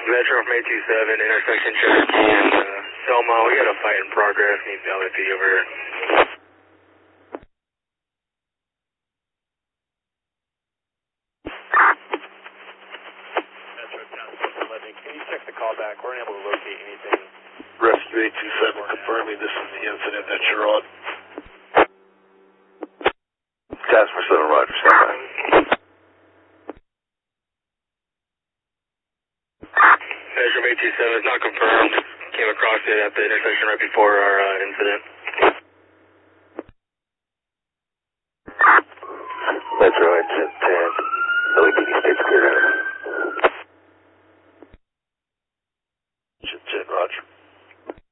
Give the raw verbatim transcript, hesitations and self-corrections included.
Metro from eight two seven, intersection Cherokee and uh, Selma. We got a fight in progress. Need L A P over here. Metro ten eleven, can you check the call back? We're unable to locate anything. Rescue eight two seven confirming this is the incident that you're on. Task Force seven, Roger, stand by. Metro eight two seven is not confirmed. Came across it at the intersection right before our uh, incident.